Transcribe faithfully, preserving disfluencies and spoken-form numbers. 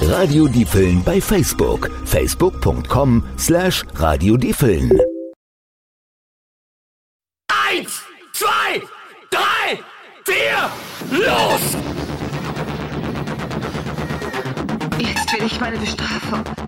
Radio Diepeln bei Facebook. facebook punkt com slash Radio Diepeln. Eins, zwei, drei, vier, los! Jetzt will ich meine Bestrafung.